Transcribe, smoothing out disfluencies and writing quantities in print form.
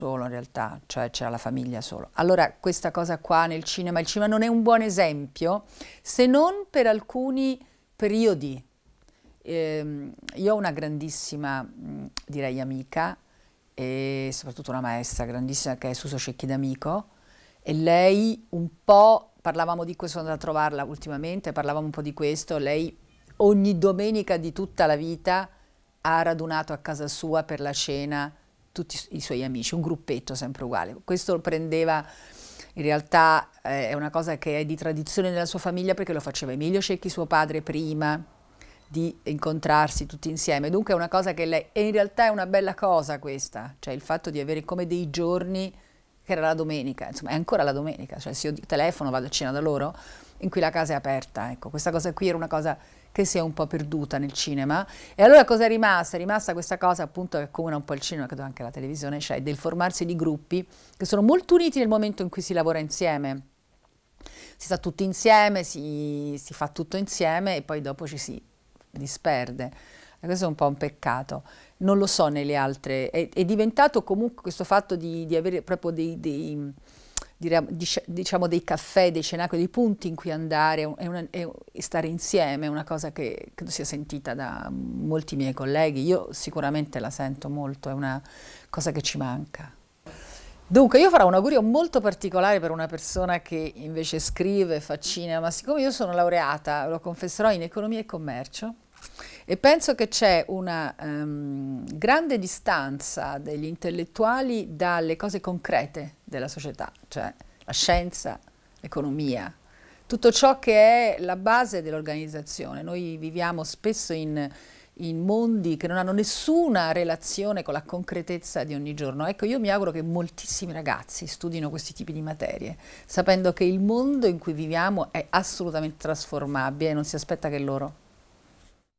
solo in realtà, cioè c'era la famiglia solo. Allora questa cosa qua nel cinema, il cinema non è un buon esempio se non per alcuni periodi. Io ho una grandissima, direi amica, e soprattutto una maestra grandissima che è Suso Cecchi D'Amico, e lei un po', parlavamo di questo, sono andata a trovarla ultimamente, parlavamo un po' di questo, lei ogni domenica di tutta la vita ha radunato a casa sua per la cena tutti i suoi amici, un gruppetto sempre uguale. Questo lo prendeva, in realtà è una cosa che è di tradizione nella sua famiglia perché lo faceva Emilio Cecchi, suo padre, prima di incontrarsi tutti insieme. Dunque è una cosa che lei, e in realtà è una bella cosa questa, cioè il fatto di avere come dei giorni, che era la domenica, insomma è ancora la domenica, cioè se io telefono, vado a cena da loro, in cui la casa è aperta, ecco, questa cosa qui era una cosa che si è un po' perduta nel cinema. E allora cosa è rimasta? È rimasta questa cosa appunto che accomuna un po' il cinema, credo anche la televisione, cioè del formarsi di gruppi che sono molto uniti nel momento in cui si lavora insieme. Si sta tutti insieme, si fa tutto insieme e poi dopo ci si disperde. E questo è un po' un peccato. Non lo so nelle altre. È diventato comunque questo fatto di avere proprio diciamo dei caffè, dei cenacoli, dei punti in cui andare e stare insieme, è una cosa che credo sia sentita da molti miei colleghi. Io sicuramente la sento molto, è una cosa che ci manca. Dunque, io farò un augurio molto particolare per una persona che invece scrive, fa cinema, ma siccome io sono laureata, lo confesserò, in economia e commercio, e penso che c'è una grande distanza degli intellettuali dalle cose concrete della società, cioè la scienza, l'economia, tutto ciò che è la base dell'organizzazione. Noi viviamo spesso in mondi che non hanno nessuna relazione con la concretezza di ogni giorno. Ecco, io mi auguro che moltissimi ragazzi studino questi tipi di materie, sapendo che il mondo in cui viviamo è assolutamente trasformabile e non si aspetta che loro